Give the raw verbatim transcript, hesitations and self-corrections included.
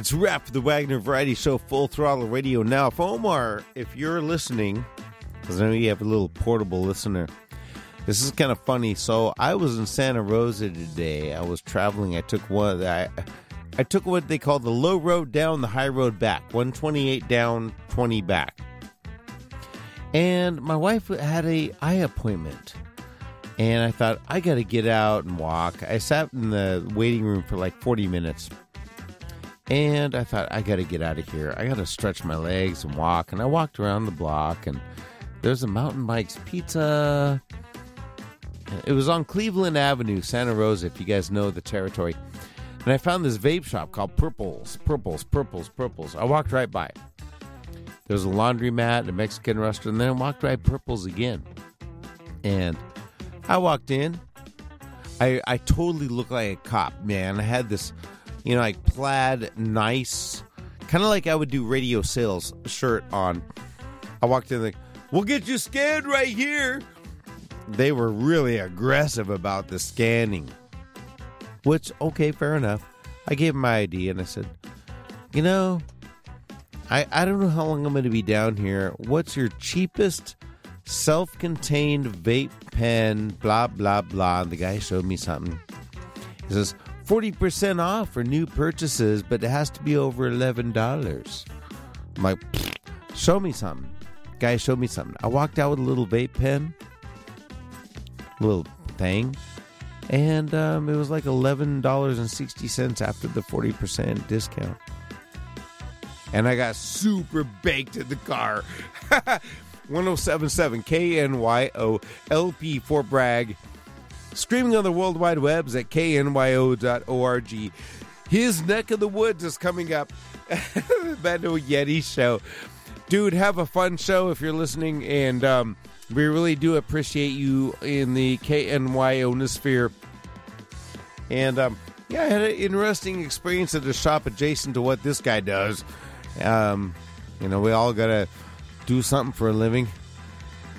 It's a wrap for the Wagner Variety Show, Full Throttle Radio. Now, if Omar, if you're listening, because I know you have a little portable listener, this is kind of funny. So I was in Santa Rosa today. I was traveling. I took one. I, I took what they call the low road down, the high road back. one twenty-eight down, twenty back. And my wife had a eye appointment. And I thought, I got to get out and walk. I sat in the waiting room for like forty minutes. And I thought, I got to get out of here. I got to stretch my legs and walk. And I walked around the block, and there's a Mountain Bikes Pizza. It was on Cleveland Avenue, Santa Rosa, if you guys know the territory. And I found this vape shop called Purples, Purples, Purples, Purples. I walked right by. There was a laundromat, a Mexican restaurant, and then I walked right Purples again. And I walked in. I I totally looked like a cop, man. I had this, you know, like plaid, nice, kind of like I would do radio sales shirt on. I walked in like, we'll get you scanned right here. They were really aggressive about the scanning. Which, okay, fair enough. I gave them my I D and I said, you know, I, I don't know how long I'm going to be down here. What's your cheapest self-contained vape pen, blah, blah, blah. And the guy showed me something. He says, forty percent off for new purchases, but it has to be over eleven dollars. I'm like, show me something. Guy showed me something. I walked out with a little vape pen, little thing, and um, it was like eleven dollars and sixty cents after the forty percent discount. And I got super baked in the car. one oh seven point seven K N Y O L P Fort Bragg. Streaming on the World Wide Webs at K N Y O dot org. His neck of the woods is coming up. The Bando Yeti Show. Dude, have a fun show if you're listening. And um, we really do appreciate you in the K N Y O-nosphere. And um, yeah, I had an interesting experience at a shop adjacent to what this guy does. Um, you know, we all got to do something for a living.